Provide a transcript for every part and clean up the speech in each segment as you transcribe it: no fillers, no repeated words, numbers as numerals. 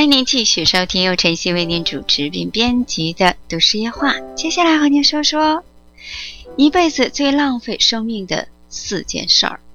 欢迎您继续收听由晨曦为您主持并编辑的都市夜话。接下来和您说说一辈子最浪费生命的4件事儿。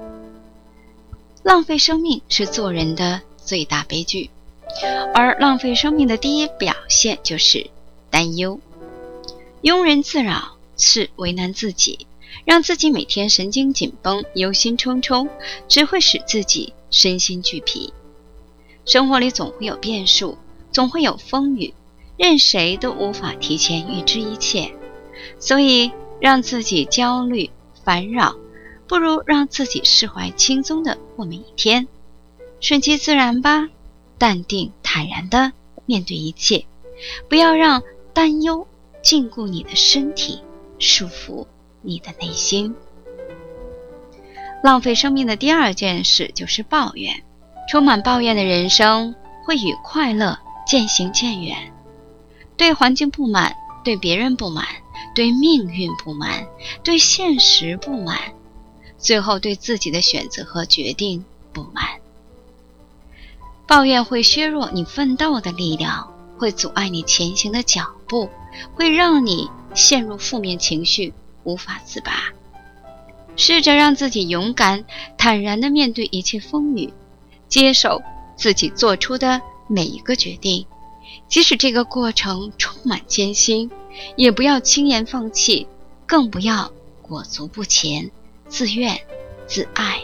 浪费生命是做人的最大悲剧，而浪费生命的第一表现就是担忧。庸人自扰是为难自己，让自己每天神经紧绷、忧心忡忡，只会使自己身心俱疲。生活里总会有变数，总会有风雨，任谁都无法提前预知一切，所以让自己焦虑烦扰，不如让自己释怀轻松的过每一天，顺其自然吧，淡定坦然的面对一切，不要让担忧禁锢你的身体，束缚你的内心。浪费生命的第2件事就是抱怨。充满抱怨的人生会与快乐渐行渐远。对环境不满，对别人不满，对命运不满，对现实不满，最后对自己的选择和决定不满。抱怨会削弱你奋斗的力量，会阻碍你前行的脚步，会让你陷入负面情绪，无法自拔。试着让自己勇敢坦然地面对一切风雨，接受自己做出的每一个决定，即使这个过程充满艰辛，也不要轻言放弃，更不要裹足不前，自怨自艾。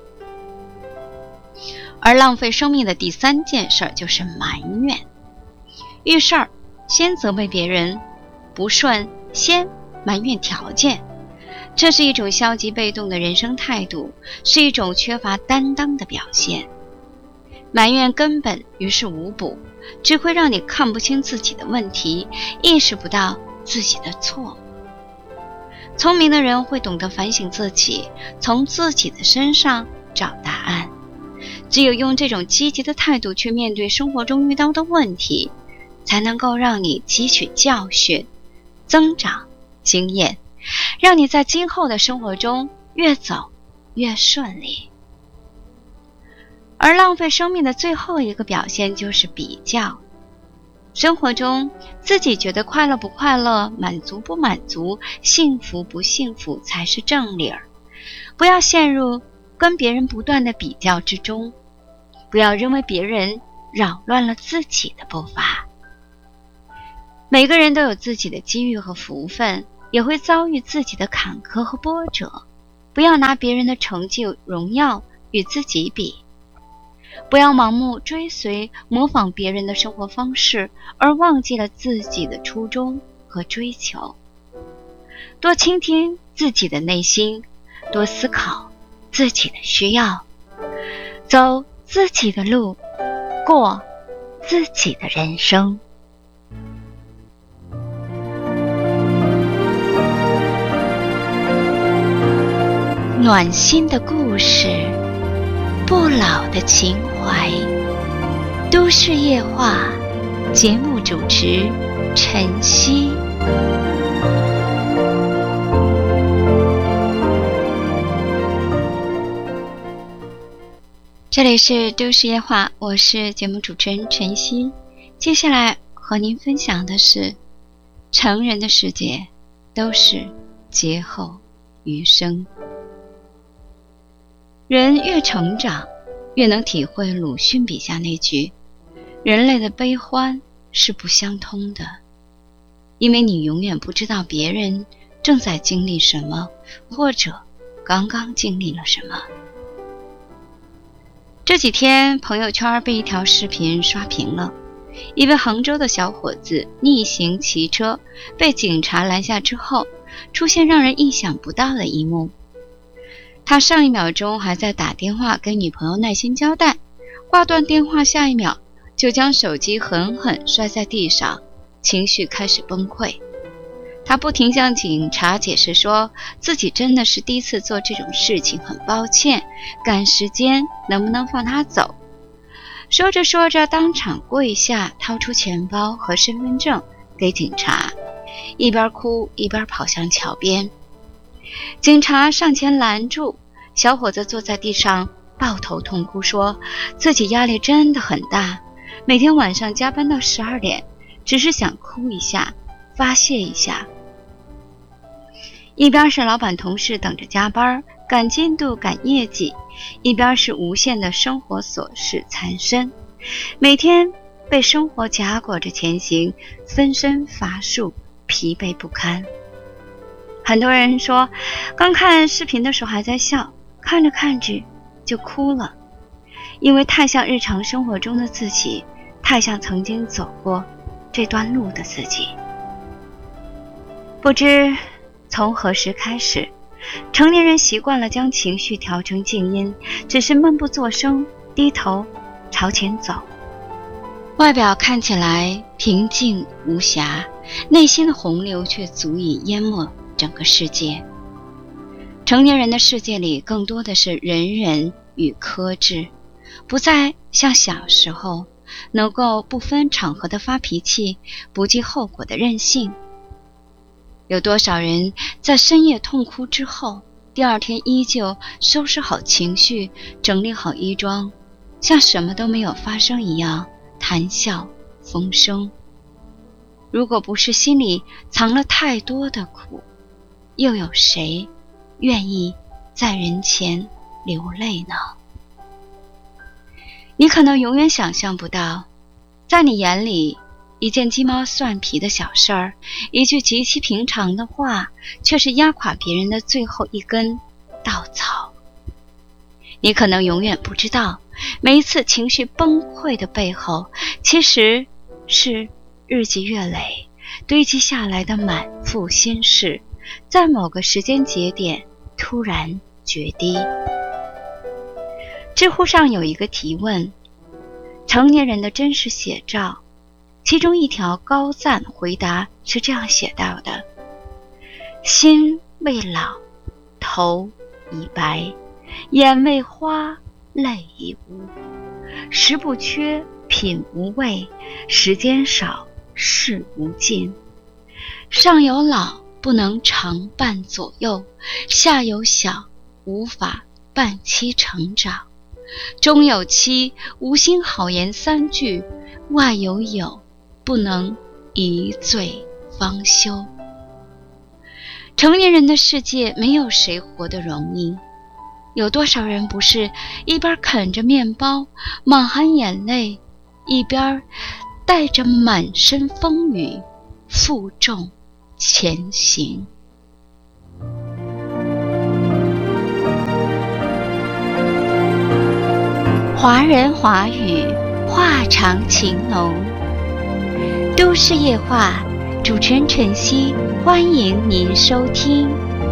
而浪费生命的第3件事就是埋怨。遇事儿先责备别人，不顺先埋怨条件，这是一种消极被动的人生态度，是一种缺乏担当的表现。埋怨根本于事无补，只会让你看不清自己的问题，意识不到自己的错。聪明的人会懂得反省自己，从自己的身上找答案。只有用这种积极的态度去面对生活中遇到的问题，才能够让你汲取教训，增长经验，让你在今后的生活中越走越顺利。而浪费生命的最后一个表现就是比较。生活中自己觉得快乐不快乐，满足不满足，幸福不幸福才是正理儿。不要陷入跟别人不断的比较之中，不要认为别人扰乱了自己的步伐。每个人都有自己的机遇和福分，也会遭遇自己的坎坷和波折，不要拿别人的成就荣耀与自己比。不要盲目追随模仿别人的生活方式，而忘记了自己的初衷和追求。多倾听自己的内心，多思考自己的需要，走自己的路，过自己的人生。暖心的故事，不老的情怀，都市夜话，节目主持晨曦。这里是都市夜话，我是节目主持人晨曦。接下来和您分享的是，成人的世界都是劫后余生。人越成长，越能体会鲁迅笔下那句：人类的悲欢是不相通的，因为你永远不知道别人正在经历什么，或者刚刚经历了什么。这几天朋友圈被一条视频刷屏了，一位杭州的小伙子逆行骑车，被警察拦下之后，出现让人意想不到的一幕。他上一秒钟还在打电话跟女朋友耐心交代，挂断电话下一秒就将手机狠狠摔在地上，情绪开始崩溃。他不停向警察解释说自己真的是第一次做这种事情，很抱歉，赶时间，能不能放他走。说着说着当场跪下，掏出钱包和身份证给警察，一边哭一边跑向桥边。警察上前拦住，小伙子坐在地上抱头痛哭，说自己压力真的很大， 每天晚上加班到12点，只是想哭一下，发泄一下。一边是老板同事等着加班，赶进度赶业绩，一边是无限的生活琐事缠身，每天被生活夹裹着前行，分身乏术，疲惫不堪。很多人说刚看视频的时候还在笑，看着看着就哭了，因为太像日常生活中的自己，太像曾经走过这段路的自己。不知从何时开始，成年人习惯了将情绪调成静音，只是闷不作声，低头朝前走。外表看起来平静无瑕，内心的洪流却足以淹没整个世界。成年人的世界里更多的是忍忍与克制，不再像小时候能够不分场合的发脾气，不计后果的任性。有多少人在深夜痛哭之后，第二天依旧收拾好情绪，整理好衣装，像什么都没有发生一样谈笑风生。如果不是心里藏了太多的苦，又有谁愿意在人前流泪呢？你可能永远想象不到，在你眼里，一件鸡毛蒜皮的小事儿，一句极其平常的话，却是压垮别人的最后一根稻草。你可能永远不知道，每一次情绪崩溃的背后，其实是日积月累堆积下来的满腹心事，在某个时间节点突然决堤。知乎上有一个提问，成年人的真实写照，其中一条高赞回答是这样写到的：心未老，头已白，眼未花，泪已无，食不缺，品无味，时间少，事无尽。上有老，不能常伴左右，下有小，无法伴其成长，中有妻，无心好言三句，外有友，不能一醉方休。成年人的世界，没有谁活得容易。有多少人不是一边啃着面包，满含眼泪，一边带着满身风雨，负重前行。华人华语，话长情浓。都市夜话，主持人晨曦，欢迎您收听。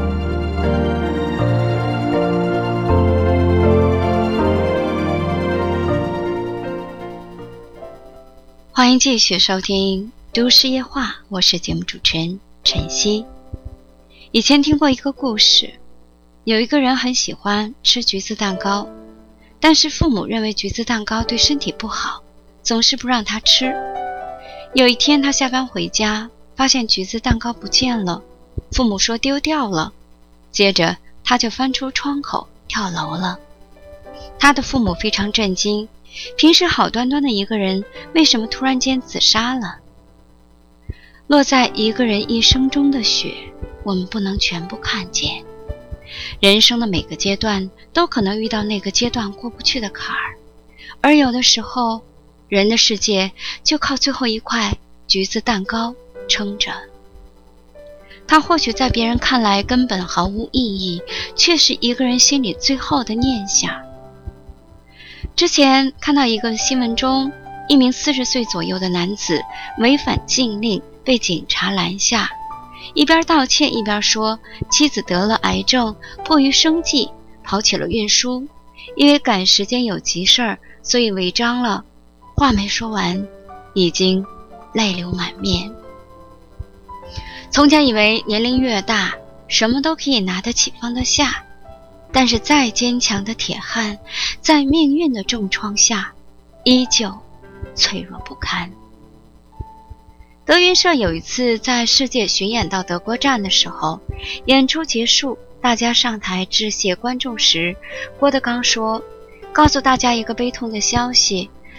欢迎继续收听都市夜话，我是节目主持人晨曦。以前听过一个故事，有一个人很喜欢吃橘子蛋糕，但是父母认为橘子蛋糕对身体不好，总是不让他吃。有一天他下班回家，发现橘子蛋糕不见了，父母说丢掉了。接着他就翻出窗口跳楼了。他的父母非常震惊，平时好端端的一个人，为什么突然间自杀了？落在一个人一生中的雪，我们不能全部看见。人生的每个阶段都可能遇到那个阶段过不去的坎儿，而有的时候，人的世界就靠最后一块橘子蛋糕撑着。它或许在别人看来根本毫无意义，却是一个人心里最后的念想。之前看到一个新闻中，一名40岁左右的男子违反禁令被警察拦下，一边道歉一边说妻子得了癌症，迫于生计跑起了运输，因为赶时间有急事儿，所以违章了。话没说完，已经泪流满面。从前以为年龄越大，什么都可以拿得起放得下，但是再坚强的铁汉，在命运的重创下，依旧脆弱不堪。德云社有一次在世界巡演到德国站的时候，演出结束，大家上台致谢观众时，郭德纲说：告诉大家一个悲痛的消息，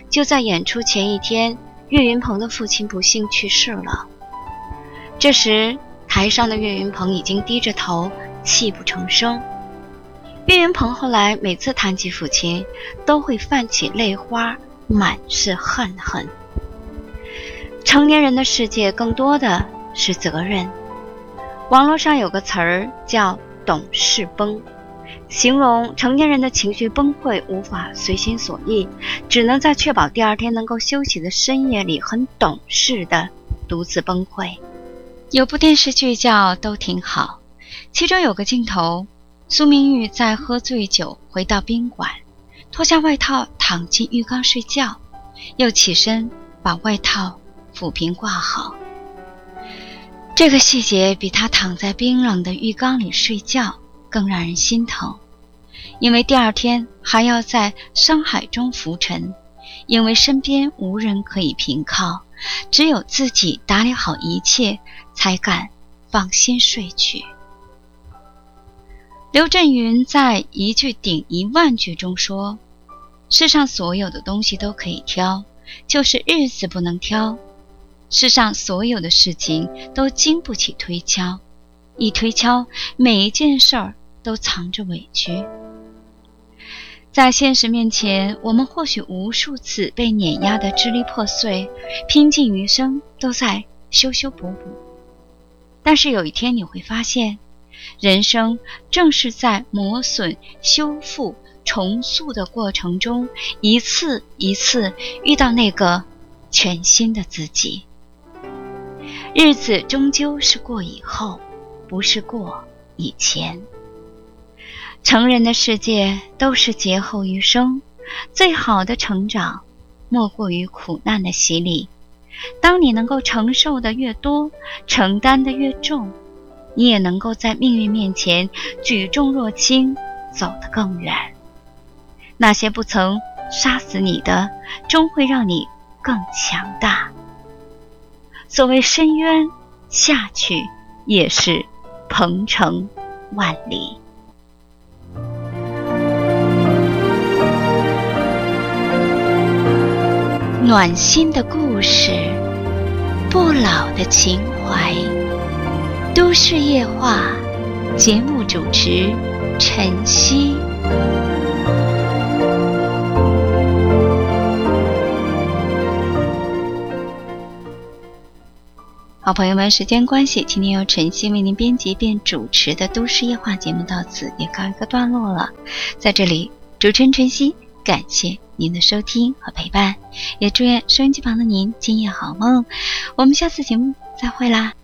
就在演出前一天，岳云鹏的父亲不幸去世了。这时台上的岳云鹏已经低着头，泣不成声。岳云鹏后来每次谈起父亲，都会泛起泪花，满是恨。成年人的世界更多的是责任。网络上有个词儿叫懂事崩，形容成年人的情绪崩溃，无法随心所欲，只能在确保第二天能够休息的深夜里很懂事的独自崩溃。有部电视剧叫《都挺好》，其中有个镜头，苏明玉在喝醉酒回到宾馆，脱下外套躺进浴缸睡觉，又起身把外套抚平挂好。这个细节比他躺在冰冷的浴缸里睡觉更让人心疼，因为第二天还要在商海中浮沉，因为身边无人可以凭靠，只有自己打理好一切，才敢放心睡去。刘震云在一句顶10000句中说，世上所有的东西都可以挑，就是日子不能挑。世上所有的事情都经不起推敲，一推敲，每一件事儿都藏着委屈。在现实面前，我们或许无数次被碾压得支离破碎，拼尽余生都在修修补补。但是有一天你会发现，人生正是在磨损、修复、重塑的过程中，一次一次遇到那个全新的自己。日子终究是过以后，不是过以前。成人的世界都是劫后余生，最好的成长莫过于苦难的洗礼。当你能够承受的越多，承担的越重，你也能够在命运面前举重若轻，走得更远。那些不曾杀死你的，终会让你更强大。所谓深渊，下去也是鹏程万里。暖心的故事，不老的情怀。都市夜话，节目主持晨曦。好朋友们，时间关系，今天由晨曦为您编辑并主持的都市夜话节目到此也告一个段落了。在这里，主持人晨曦感谢您的收听和陪伴，也祝愿收音机旁的您今夜好梦。我们下次节目再会啦。